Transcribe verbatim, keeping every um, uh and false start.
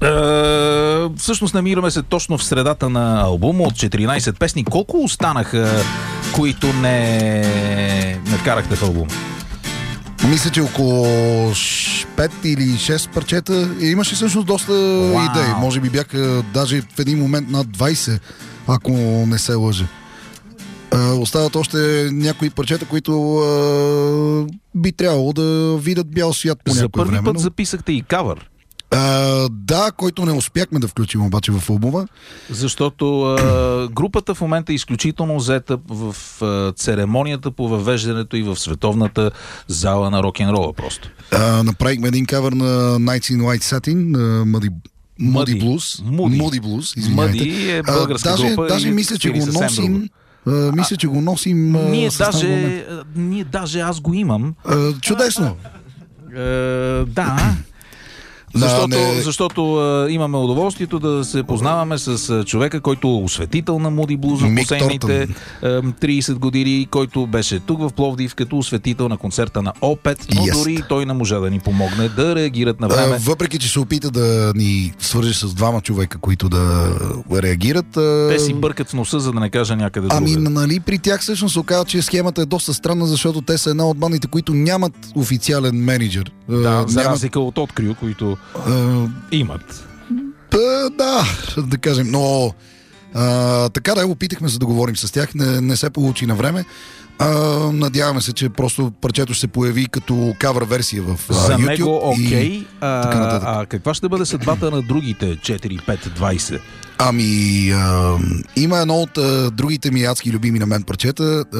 Uh, всъщност намираме се точно в средата на албума от четиринайсет песни. Колко останаха, които не накарахте в албума? Мисля, че около пет или шест парчета. Имаше всъщност доста Wow. идеи. Може би бяха даже в един момент над двайсет, ако не се лъжа. Uh, остават още някои парчета, които uh, би трябвало да видят бял свят по някое време. За първи път но... записахте и кавър. Uh, да, който не успяхме да включим обаче в албума. Защото uh, групата в момента е изключително взета в uh, церемонията по въвеждането и в световната зала на рок-н-рола просто. Uh, направихме един кавър на Nights in White Satin, на Muddy Moody Blues. Moody, Moody Blues, извинявайте. Moody е българска uh, даже, група. Даже мисля, че го носим... Uh, мисля, че го носим... Uh, ние, даже, ние даже аз го имам. Uh, чудесно! Uh, да... Защото, да, не... защото а, имаме удоволствието да се познаваме с а, човека, който е осветител на Moody Blues в последните а, трийсет години, който беше тук в Пловдив като осветител на концерта на Опет, но yes. дори той не можа да ни помогне да реагират на време. А, въпреки, че се опита да ни свържи с двама човека, които да реагират. А... Те си бъркат в носа, за да не кажа някъде друга. Ами, нали, при тях всъщност се оказа, че схемата е доста странна, защото те са една от бандите, които нямат официален менеджер. Да, а, за нямат... разлика от Открил, които Uh, имат. Да, да, да кажем, но а, така да, опитахме се да говорим с тях, не, не се получи на време. А, надяваме се, че просто парчето ще се появи като кавър версия в а, За YouTube. него окей, и а, а каква ще бъде съдбата на другите четири, пет, двайсет? Ами, а, има едно от а, другите ми адски любими на мен парчета, а,